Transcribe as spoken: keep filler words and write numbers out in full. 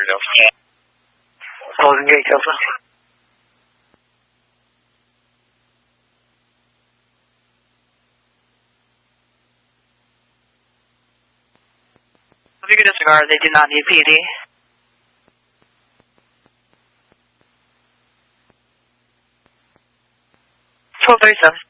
go. Golden Gate Delta. If you could disregard, they do not need P D. twelve thirty-seven.